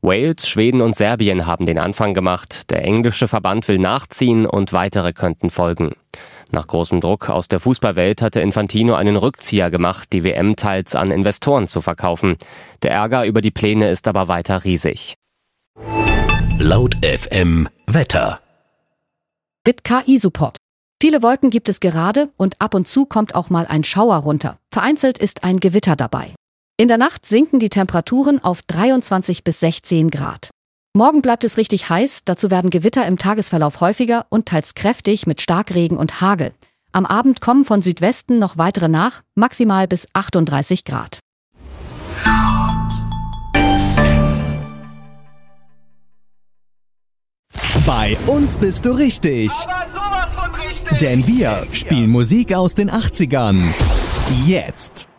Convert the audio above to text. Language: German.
Wales, Schweden und Serbien haben den Anfang gemacht. Der englische Verband will nachziehen und weitere könnten folgen. Nach großem Druck aus der Fußballwelt hatte Infantino einen Rückzieher gemacht, die WM teils an Investoren zu verkaufen. Der Ärger über die Pläne ist aber weiter riesig. Laut FM Wetter. Mit KI-Support. Viele Wolken gibt es gerade und ab und zu kommt auch mal ein Schauer runter. Vereinzelt ist ein Gewitter dabei. In der Nacht sinken die Temperaturen auf 23 bis 16 Grad. Morgen bleibt es richtig heiß, dazu werden Gewitter im Tagesverlauf häufiger und teils kräftig mit Starkregen und Hagel. Am Abend kommen von Südwesten noch weitere nach, maximal bis 38 Grad. Bei uns bist du richtig. Aber sowas von richtig. Denn wir spielen Musik aus den 80ern. Jetzt.